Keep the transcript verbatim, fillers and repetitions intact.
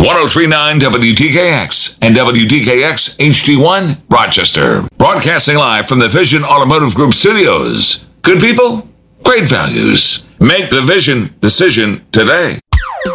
oh three point nine W T K X and W T K X H D one, Rochester. Broadcasting live from the Vision Automotive Group studios. Good people, great values. Make the Vision decision today.